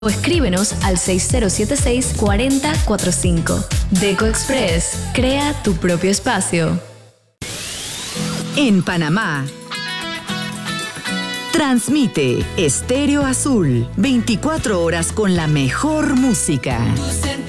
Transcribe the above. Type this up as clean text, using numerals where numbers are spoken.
o escríbenos al 6076-4045. Deco Express, crea tu propio espacio. En Panamá, transmite Estéreo Azul, 24 horas con la mejor música.